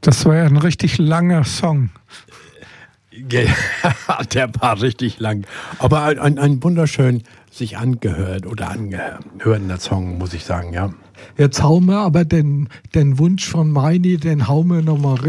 Das war ja ein richtig langer Song. Der war richtig lang. Aber ein wunderschön sich angehört oder angehörender Song, muss ich sagen, ja. Jetzt hauen wir aber den Wunsch von Meini, den hauen wir nochmal